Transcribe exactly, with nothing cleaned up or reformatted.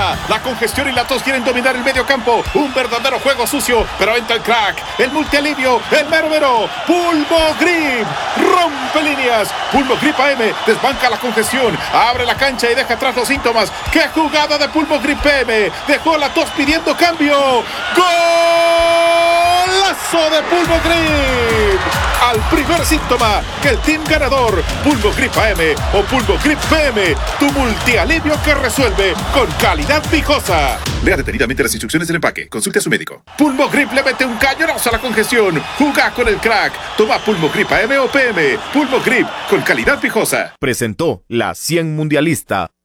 Vijosa. La congestión y la tos quieren dominar el medio campo. Un verdadero juego sucio, pero entra el crack, el multialivio, el mero mero. Pulmo Grip. Rompe líneas. Pulmo Grip A M desbanca la congestión. Abre la cancha y deja atrás los síntomas. ¡Qué jugada de Pulmo Grip P M! Dejó la tos pidiendo cambio. ¡Golazo de Pulmo Grip! Al primer síntoma, que el team ganador, Pulmo Grip A M o Pulmo Grip P M, tu multialivio que resuelve con calidad Vijosa. Lea detenidamente las instrucciones del empaque. Consulte a su médico. Pulmo Grip le mete un cañonazo a la congestión. Juga con el crack. Toma Pulmo Grip A M o P M. Pulmo Grip con calidad Vijosa. Presentó la cien Mundialista